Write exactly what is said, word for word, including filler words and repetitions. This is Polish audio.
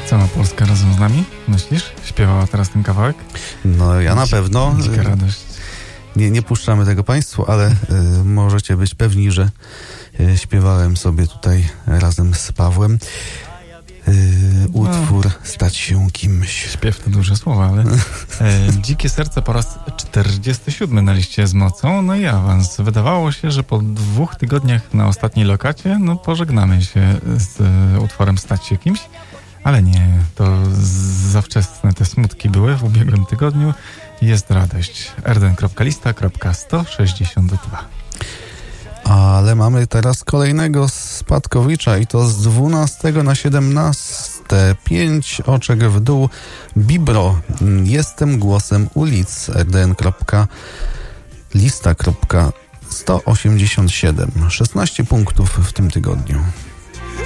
Cała Polska razem z nami, myślisz? Śpiewała teraz ten kawałek? No ja na pewno. Dzika radość. Nie, nie puszczamy tego Państwu, ale y, możecie być pewni, że y, śpiewałem sobie tutaj razem z Pawłem y, utwór no. Stać się kimś. Śpiew to duże słowa, ale e, Dzikie Serce po raz czterdziesty siódmy na liście z mocą, no i awans. Wydawało się, że po dwóch tygodniach na ostatniej lokacie, no pożegnamy się z e, utworem Stać się kimś, ale nie, to za wczesne te smutki były w ubiegłym tygodniu. Jest radość. erden kropka lista kropka sto sześćdziesiąt dwa. Ale mamy teraz kolejnego spadkowicza i to z dwunastego na siedemnaste. Pięć oczek w dół. Bibro. Jestem głosem ulic. erden kropka lista kropka sto osiemdziesiąt siedem. szesnaście punktów w tym tygodniu.